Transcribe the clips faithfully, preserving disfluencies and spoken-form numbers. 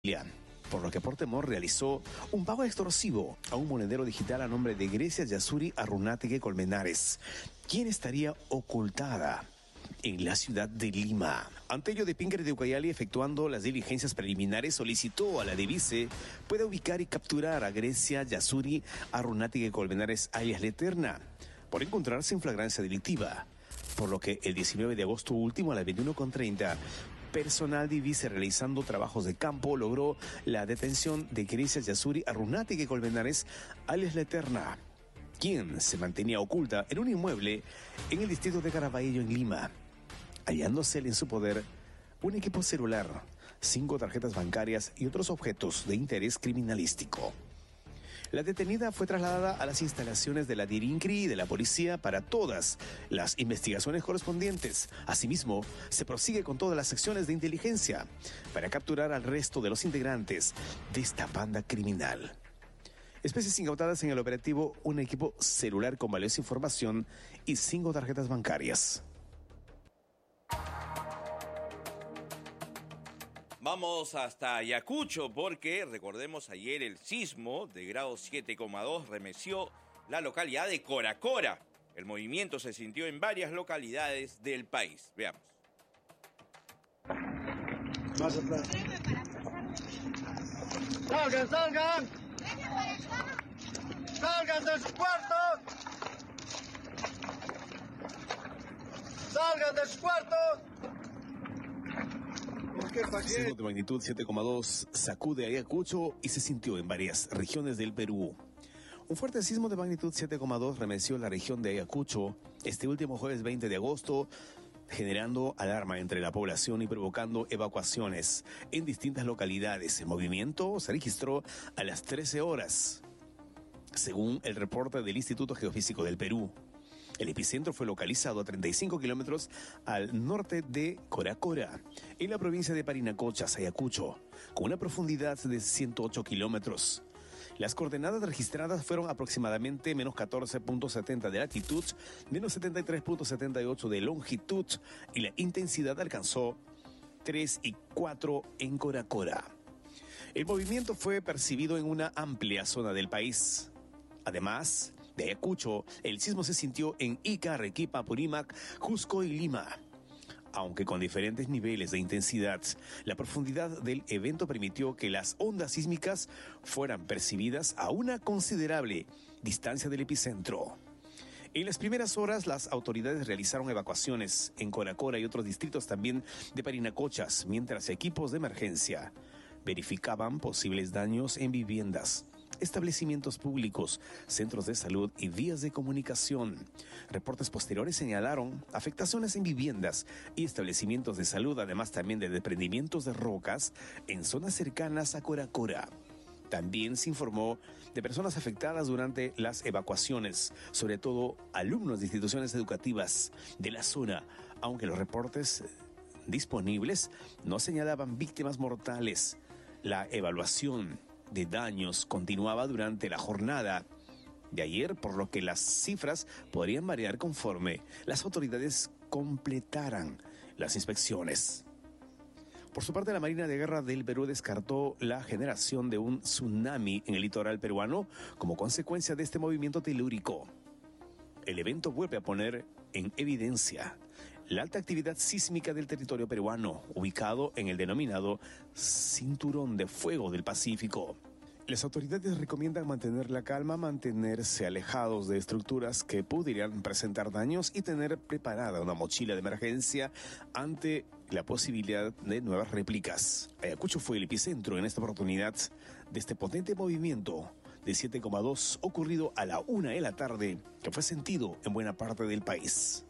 por lo que por temor realizó un pago extorsivo a un monedero digital a nombre de Grecia Yasuri Arrunategue Colmenares, quien estaría ocultada en la ciudad de Lima. Ante ello, Depinker de Ucayali, efectuando las diligencias preliminares, solicitó a la Divice pueda ubicar y capturar a Grecia Yasuri Arrunategue Colmenares alias Leterna por encontrarse en flagrancia delictiva, por lo que el diecinueve de agosto último a las veintiuno con treinta, personal Divice realizando trabajos de campo logró la detención de Grecia Yasuri Arrunategue Colmenares alias Leterna, quien se mantenía oculta en un inmueble en el distrito de Caraballo, en Lima, hallándose en su poder un equipo celular, cinco tarjetas bancarias y otros objetos de interés criminalístico. La detenida fue trasladada a las instalaciones de la DIRINCRI y de la policía para todas las investigaciones correspondientes. Asimismo, se prosigue con todas las acciones de inteligencia para capturar al resto de los integrantes de esta banda criminal. Especies incautadas en el operativo: un equipo celular con valiosa información y cinco tarjetas bancarias. Vamos hasta Ayacucho porque, recordemos, ayer el sismo de grado siete coma dos remeció la localidad de Coracora. El movimiento se sintió en varias localidades del país. Veamos. Más atrás. ¡Salgan, salgan! ¡Salgan de su cuarto! ¡Salgan de su cuarto! Sismo de magnitud siete coma dos sacude Ayacucho y se sintió en varias regiones del Perú. Un fuerte sismo de magnitud siete coma dos remeció la región de Ayacucho este último jueves veinte de agosto, generando alarma entre la población y provocando evacuaciones en distintas localidades. El movimiento se registró a las trece horas, según el reporte del Instituto Geofísico del Perú. El epicentro fue localizado a treinta y cinco kilómetros al norte de Coracora, en la provincia de Parinacochas, Ayacucho, con una profundidad de ciento ocho kilómetros. Las coordenadas registradas fueron aproximadamente menos catorce punto setenta de latitud, menos setenta y tres punto setenta y ocho de longitud, y la intensidad alcanzó tres y cuatro en Coracora. El movimiento fue percibido en una amplia zona del país. Además de Ayacucho, el sismo se sintió en Ica, Arequipa, Apurímac, Cusco y Lima. Aunque con diferentes niveles de intensidad, la profundidad del evento permitió que las ondas sísmicas fueran percibidas a una considerable distancia del epicentro. En las primeras horas, las autoridades realizaron evacuaciones en Coracora y otros distritos también de Parinacochas, mientras equipos de emergencia verificaban posibles daños en viviendas, establecimientos públicos, centros de salud y vías de comunicación. Reportes posteriores señalaron afectaciones en viviendas y establecimientos de salud, además también de desprendimientos de rocas en zonas cercanas a Coracora. También se informó de personas afectadas durante las evacuaciones, sobre todo alumnos de instituciones educativas de la zona, aunque los reportes disponibles no señalaban víctimas mortales. La evaluación de daños continuaba durante la jornada de ayer, por lo que las cifras podrían variar conforme las autoridades completaran las inspecciones. Por su parte, la Marina de Guerra del Perú descartó la generación de un tsunami en el litoral peruano como consecuencia de este movimiento telúrico. El evento vuelve a poner en evidencia la alta actividad sísmica del territorio peruano, ubicado en el denominado Cinturón de Fuego del Pacífico. Las autoridades recomiendan mantener la calma, mantenerse alejados de estructuras que pudieran presentar daños y tener preparada una mochila de emergencia ante la posibilidad de nuevas réplicas. Ayacucho fue el epicentro en esta oportunidad de este potente movimiento de siete coma dos ocurrido a la una de la tarde, que fue sentido en buena parte del país.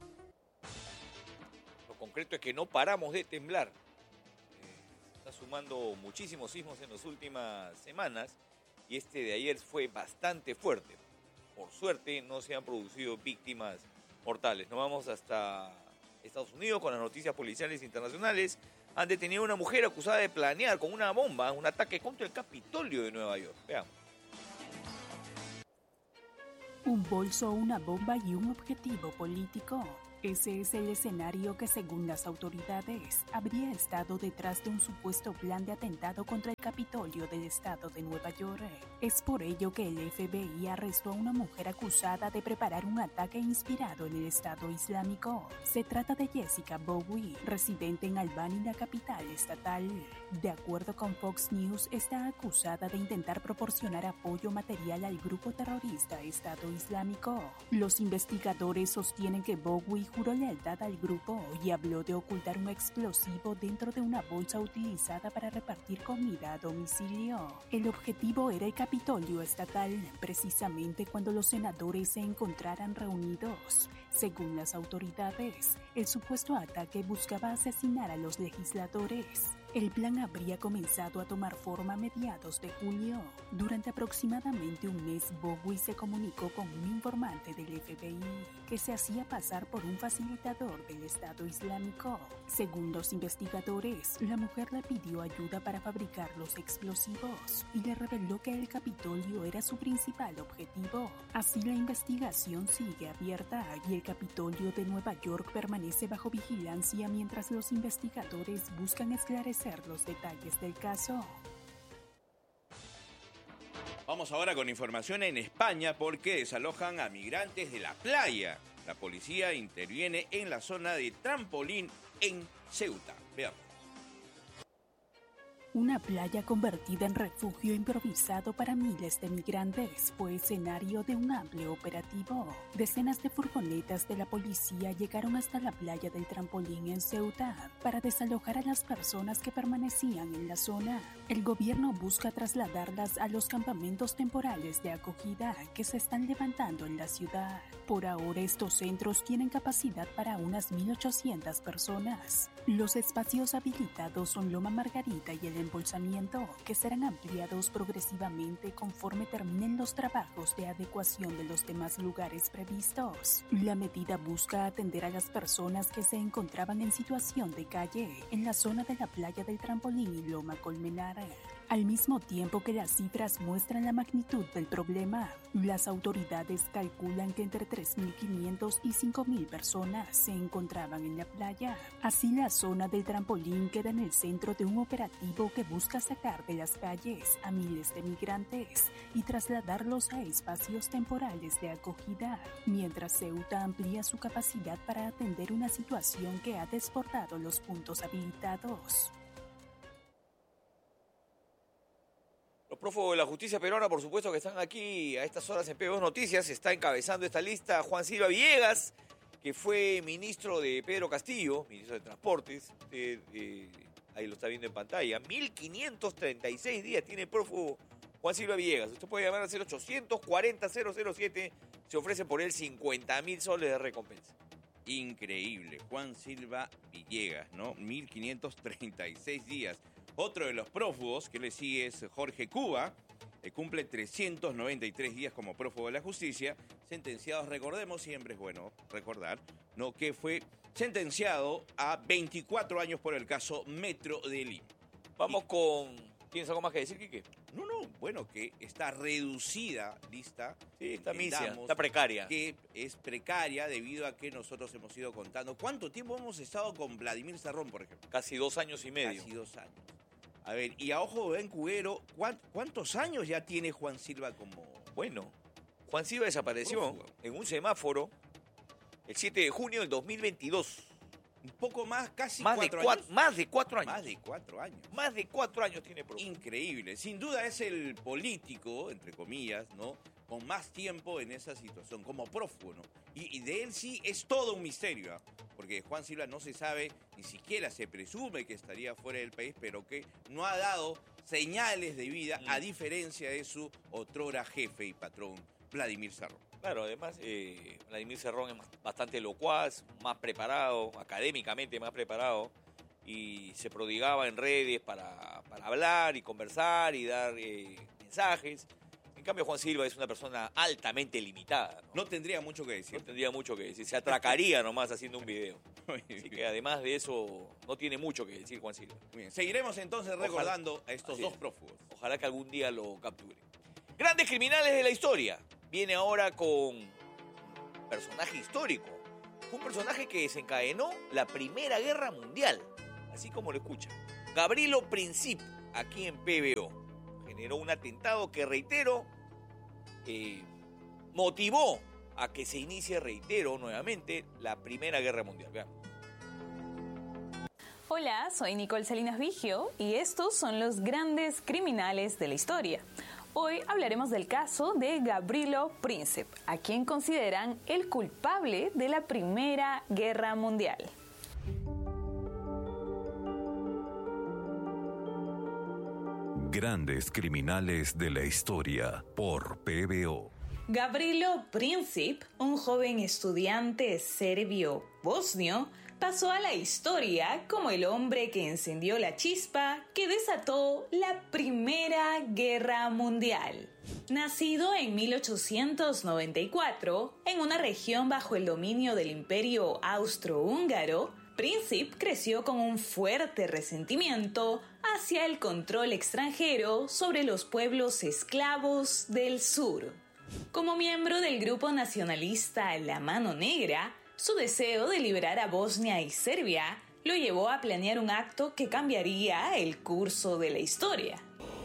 Lo concreto es que no paramos de temblar. Está sumando muchísimos sismos en las últimas semanas y este de ayer fue bastante fuerte. Por suerte no se han producido víctimas mortales. Nos vamos hasta Estados Unidos con las noticias policiales internacionales. Han detenido a una mujer acusada de planear con una bomba un ataque contra el Capitolio de Nueva York. Veamos. Un bolso, una bomba y un objetivo político. Ese es el escenario que, según las autoridades, habría estado detrás de un supuesto plan de atentado contra el Capitolio del estado de Nueva York. Es por ello que el F B I arrestó a una mujer acusada de preparar un ataque inspirado en el Estado Islámico. Se trata de Jessica Bowie, residente en Albany, la capital estatal. De acuerdo con Fox News, está acusada de intentar proporcionar apoyo material al grupo terrorista Estado Islámico. Los investigadores sostienen que Bowie juró lealtad al grupo y habló de ocultar un explosivo dentro de una bolsa utilizada para repartir comida a domicilio. El objetivo era el Capitolio estatal, precisamente cuando los senadores se encontraran reunidos. Según las autoridades, el supuesto ataque buscaba asesinar a los legisladores. El plan habría comenzado a tomar forma a mediados de junio. Durante aproximadamente un mes, Bowie se comunicó con un informante del F B I que se hacía pasar por un facilitador del Estado Islámico. Según los investigadores, la mujer le pidió ayuda para fabricar los explosivos y le reveló que el Capitolio era su principal objetivo. Así, la investigación sigue abierta y el Capitolio de Nueva York permanece bajo vigilancia mientras los investigadores buscan esclarecer los detalles del caso. Vamos ahora con información en España porque desalojan a migrantes de la playa. La policía interviene en la zona de Trampolín en Ceuta. Veamos. Una playa convertida en refugio improvisado para miles de migrantes fue escenario de un amplio operativo. Decenas de furgonetas de la policía llegaron hasta la playa del Trampolín en Ceuta para desalojar a las personas que permanecían en la zona. El gobierno busca trasladarlas a los campamentos temporales de acogida que se están levantando en la ciudad. Por ahora, estos centros tienen capacidad para unas mil ochocientas personas. Los espacios habilitados son Loma Margarita y el embolsamiento, que serán ampliados progresivamente conforme terminen los trabajos de adecuación de los demás lugares previstos. La medida busca atender a las personas que se encontraban en situación de calle en la zona de la playa del Trampolín y Loma Colmenar. Al mismo tiempo que las cifras muestran la magnitud del problema, las autoridades calculan que entre tres mil quinientas y cinco mil personas se encontraban en la playa. Así, la zona del Trampolín queda en el centro de un operativo que busca sacar de las calles a miles de migrantes y trasladarlos a espacios temporales de acogida, mientras Ceuta amplía su capacidad para atender una situación que ha desbordado los puntos habilitados. Los prófugos de la justicia peruana, por supuesto, que están aquí a estas horas en P dos Noticias. Está encabezando esta lista Juan Silva Villegas, que fue ministro de Pedro Castillo, ministro de Transportes. Usted, eh, ahí lo está viendo en pantalla. mil quinientos treinta y seis días tiene el prófugo Juan Silva Villegas. Usted puede llamar al cero ochocientos cuarenta cero cero siete. Se ofrece por él cincuenta mil soles de recompensa. Increíble. Juan Silva Villegas, ¿no? mil quinientos treinta y seis días. Otro de los prófugos que le sigue es Jorge Cuba, que cumple trescientos noventa y tres días como prófugo de la justicia, sentenciados, recordemos, siempre es bueno recordar, ¿no?, que fue sentenciado a veinticuatro años por el caso Metro de Lima. Vamos y... con... ¿Tienes algo más que decir, Quique? No, no, bueno, que está reducida lista. Sí, está misia, está precaria. Que es precaria debido a que nosotros hemos ido contando. ¿Cuánto tiempo hemos estado con Vladimir Cerrón, por ejemplo? Casi dos años y medio. Casi dos años. A ver, y a ojo de buen cubero, ¿cuántos años ya tiene Juan Silva como...? Bueno, Juan Silva desapareció prófugo en un semáforo el siete de junio del dos mil veintidós. Un poco más, casi más cuatro de años. Más de cuatro años. Más de cuatro años. Más de cuatro años tiene prófugo. Increíble. Sin duda es el político, entre comillas, ¿no?, con más tiempo en esa situación, como prófugo, ¿no? Y, y de él sí es todo un misterio, ¿eh? Porque Juan Silva no se sabe, ni siquiera se presume que estaría fuera del país, pero que no ha dado señales de vida, mm. a diferencia de su otrora jefe y patrón, Vladimir Cerrón. Claro, además, eh, Vladimir Cerrón es bastante locuaz, más preparado, académicamente más preparado, y se prodigaba en redes para, para hablar y conversar y dar eh, mensajes. En cambio, Juan Silva es una persona altamente limitada, ¿no? No tendría mucho que decir. No tendría mucho que decir. Se atracaría nomás haciendo un video. Así que además de eso, no tiene mucho que decir Juan Silva. Muy bien. Seguiremos entonces Ojalá. recordando a estos Así dos es. prófugos. Ojalá que algún día lo capture. Grandes criminales de la historia. Viene ahora con un personaje histórico. fue un personaje que desencadenó la Primera Guerra Mundial, así como lo escucha. Gavrilo Princip, aquí en P B O, generó un atentado que, reitero, eh, motivó a que se inicie, reitero nuevamente, la Primera Guerra Mundial. Vean. Hola, soy Nicole Salinas Vigio y estos son los grandes criminales de la historia. Hoy hablaremos del caso de Gavrilo Princip, a quien consideran el culpable de la Primera Guerra Mundial. Grandes criminales de la historia por P B O. Gavrilo Princip, un joven estudiante serbio-bosnio, pasó a la historia como el hombre que encendió la chispa que desató la Primera Guerra Mundial. Nacido en mil ochocientos noventa y cuatro, en una región bajo el dominio del Imperio Austrohúngaro, Princip creció con un fuerte resentimiento hacia el control extranjero sobre los pueblos esclavos del sur. Como miembro del grupo nacionalista La Mano Negra, su deseo de liberar a Bosnia y Serbia lo llevó a planear un acto que cambiaría el curso de la historia.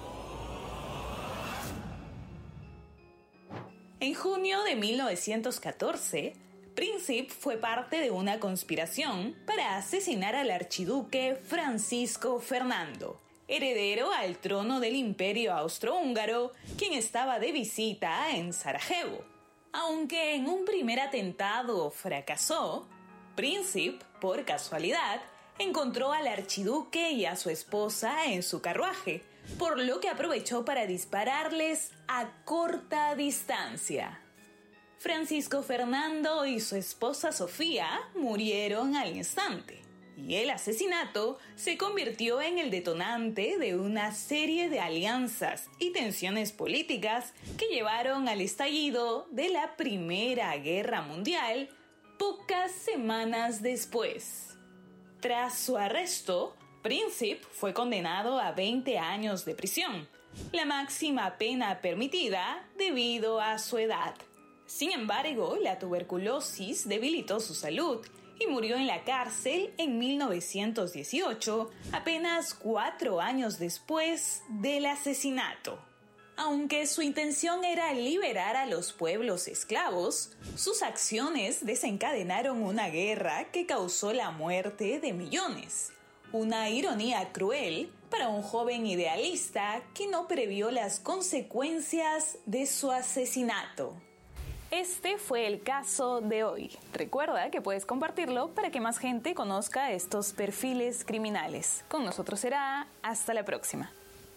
En junio de mil novecientos catorce, Princip fue parte de una conspiración para asesinar al archiduque Francisco Fernando, heredero al trono del Imperio Austrohúngaro, quien estaba de visita en Sarajevo. Aunque en un primer atentado fracasó, Princip, por casualidad, encontró al archiduque y a su esposa en su carruaje, por lo que aprovechó para dispararles a corta distancia. Francisco Fernando y su esposa Sofía murieron al instante, y el asesinato se convirtió en el detonante de una serie de alianzas y tensiones políticas que llevaron al estallido de la Primera Guerra Mundial pocas semanas después. Tras su arresto, Princip fue condenado a veinte años de prisión, la máxima pena permitida debido a su edad. Sin embargo, la tuberculosis debilitó su salud y murió en la cárcel en mil novecientos dieciocho, apenas cuatro años después del asesinato. Aunque su intención era liberar a los pueblos esclavos, sus acciones desencadenaron una guerra que causó la muerte de millones. Una ironía cruel para un joven idealista que no previó las consecuencias de su asesinato. Este fue el caso de hoy. Recuerda que puedes compartirlo para que más gente conozca estos perfiles criminales. Con nosotros será hasta la próxima.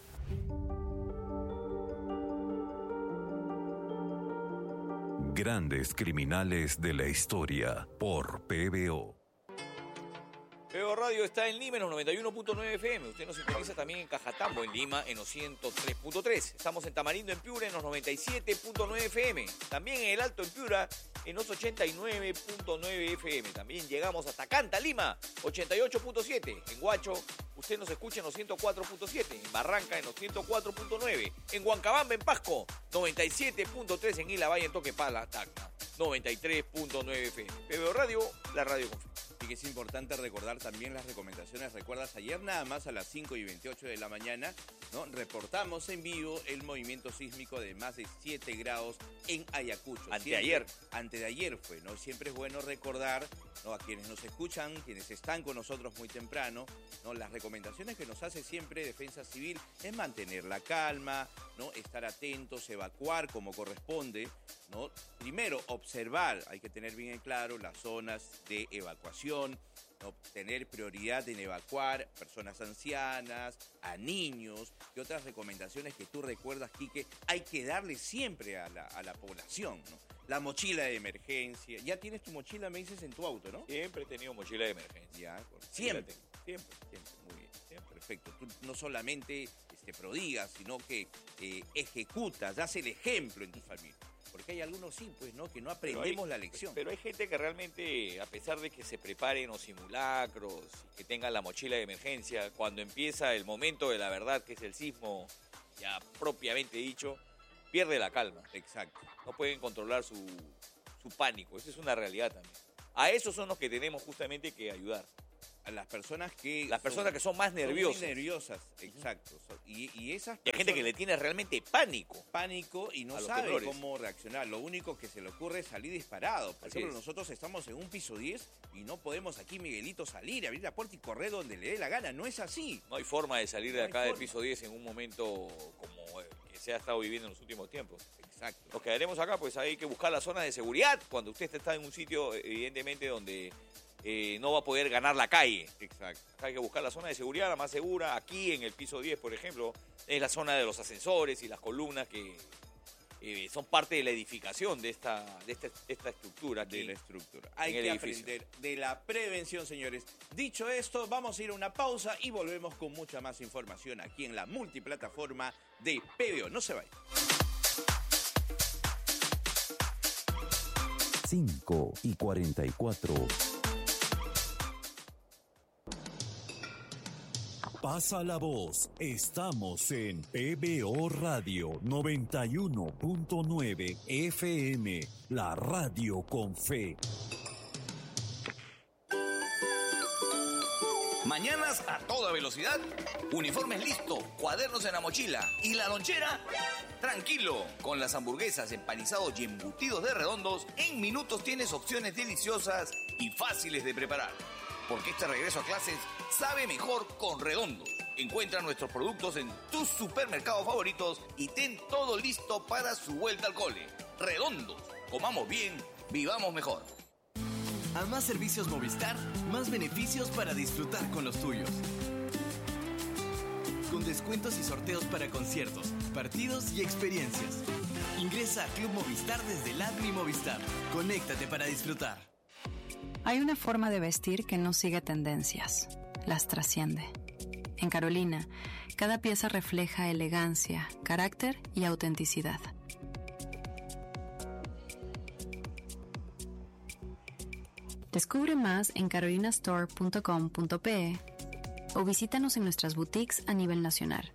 Grandes criminales de la historia por P B O. P B O Radio está en Lima en los noventa y uno punto nueve F M. Usted nos sintoniza también en Cajatambo, en Lima, en los ciento tres punto tres. Estamos en Tamarindo, en Piura, en los noventa y siete punto nueve F M. También en El Alto, en Piura, en los ochenta y nueve punto nueve F M. También llegamos hasta Canta, Lima, ochenta y ocho punto siete. En Huacho, usted nos escucha en los ciento cuatro punto siete. En Barranca, en los ciento cuatro punto nueve. En Huancabamba, en Pasco, noventa y siete punto tres. En Ilabaya, en Toquepala, Tacna, noventa y tres punto nueve F M. P B O Radio, la radio con fe. Y que es importante recordar también las recomendaciones. ¿Recuerdas? Ayer nada más a las cinco y veintiocho de la mañana, ¿no? Reportamos en vivo el movimiento sísmico de más de siete grados en Ayacucho. Anteayer. Siempre, antes de ayer fue, ¿no? Siempre es bueno recordar, ¿no? A quienes nos escuchan, quienes están con nosotros muy temprano, ¿no? Las recomendaciones que nos hace siempre Defensa Civil es mantener la calma, ¿no? Estar atentos, evacuar como corresponde, ¿no? Primero, observar, hay que tener bien en claro las zonas de evacuación, ¿no? Tener prioridad en evacuar personas ancianas, a niños y otras recomendaciones que tú recuerdas, Quique, hay que darle siempre a la, a la población, ¿no? La mochila de emergencia. Ya tienes tu mochila, me dices, en tu auto, ¿no? Siempre he tenido mochila de emergencia. Ya, siempre. Siempre. Siempre, muy bien. Siempre. Perfecto. Tú no solamente este, prodigas, sino que eh, ejecutas, das el ejemplo en tu familia. Porque hay algunos sí, pues, ¿no? Que no aprendemos hay, la lección. Pero hay gente que realmente, a pesar de que se preparen los simulacros, que tengan la mochila de emergencia, cuando empieza el momento de la verdad, que es el sismo, ya propiamente dicho, pierde la calma. Exacto. No pueden controlar su, su pánico. Esa es una realidad también. A esos son los que tenemos justamente que ayudar. A las personas que... Las personas son, que son más nerviosas. Son muy nerviosas, exacto. Y, y esas Y hay gente que le tiene realmente pánico. Pánico y no a los sabe temblores. cómo reaccionar. Lo único que se le ocurre es salir disparado. Por Así ejemplo, es. nosotros estamos en un piso diez y no podemos aquí, Miguelito, salir, abrir la puerta y correr donde le dé la gana. No es así. No hay forma de salir de No hay acá del forma. piso diez en un momento como eh, que se ha estado viviendo en los últimos tiempos. Exacto. Nos quedaremos acá, pues hay que buscar la zona de seguridad cuando usted está en un sitio, evidentemente, donde eh, no va a poder ganar la calle. Exacto. Acá hay que buscar la zona de seguridad, la más segura. Aquí en el piso diez, por ejemplo, es la zona de los ascensores y las columnas que eh, son parte de la edificación de esta, de esta, esta estructura. Aquí, De la estructura. Hay en el que edificio. aprender de la prevención, señores. Dicho esto, vamos a ir a una pausa y volvemos con mucha más información aquí en la multiplataforma de P B O. No se vayan. cinco y cuarenta y cuatro. Pasa la voz. Estamos en P B O Radio noventa y uno punto nueve F M, la radio con fe. Mañanas a toda velocidad, uniformes listo, cuadernos en la mochila y la lonchera. Tranquilo, con las hamburguesas, empanizados y embutidos de Redondos, en minutos tienes opciones deliciosas y fáciles de preparar. Porque este regreso a clases sabe mejor con Redondos. Encuentra nuestros productos en tus supermercados favoritos y ten todo listo para su vuelta al cole. Redondos, comamos bien, vivamos mejor. A más servicios Movistar, más beneficios para disfrutar con los tuyos. Con descuentos y sorteos para conciertos, partidos y experiencias. Ingresa a Club Movistar desde la app Mi Movistar. Conéctate para disfrutar. Hay una forma de vestir que no sigue tendencias, las trasciende. En Carolina, cada pieza refleja elegancia, carácter y autenticidad. Descubre más en carolina store punto com punto pe o visítanos en nuestras boutiques a nivel nacional.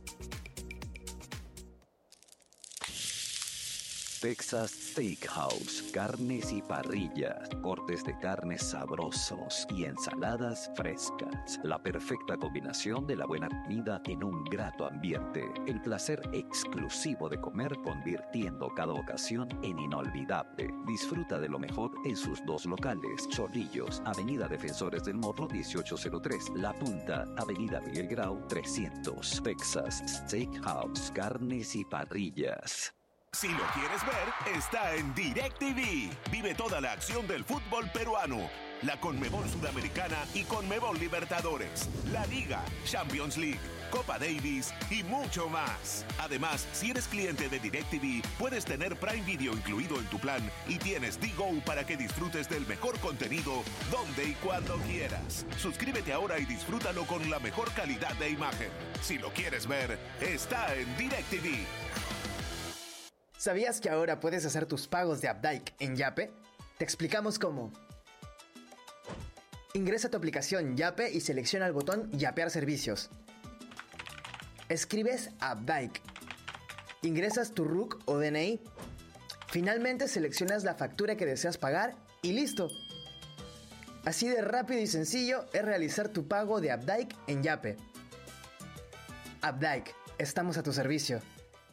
Texas Steakhouse, carnes y parrillas, cortes de carnes sabrosos y ensaladas frescas. La perfecta combinación de la buena comida en un grato ambiente. El placer exclusivo de comer convirtiendo cada ocasión en inolvidable. Disfruta de lo mejor en sus dos locales. Chorrillos, Avenida Defensores del Morro dieciocho cero tres. La Punta, Avenida Miguel Grau trescientos. Texas Steakhouse, carnes y parrillas. Si lo quieres ver, está en DirecTV. Vive toda la acción del fútbol peruano, la Conmebol Sudamericana y Conmebol Libertadores, la Liga, Champions League, Copa Davis y mucho más. Además, si eres cliente de DirecTV, puedes tener Prime Video incluido en tu plan y tienes D-Go para que disfrutes del mejor contenido donde y cuando quieras. Suscríbete ahora y disfrútalo con la mejor calidad de imagen. Si lo quieres ver, está en DirecTV. ¿Sabías que ahora puedes hacer tus pagos de Updike en Yape? Te explicamos cómo. Ingresa a tu aplicación Yape y selecciona el botón Yapear servicios. Escribes Updike. Ingresas tu R U C o D N I. Finalmente seleccionas la factura que deseas pagar y listo. Así de rápido y sencillo es realizar tu pago de Updike en Yape. Updike, estamos a tu servicio.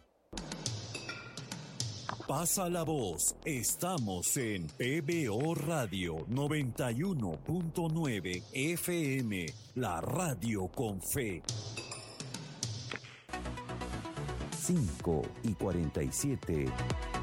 Pasa la voz. Estamos en P B O Radio noventa y uno punto nueve F M, la radio con fe. cinco y cuarenta y siete.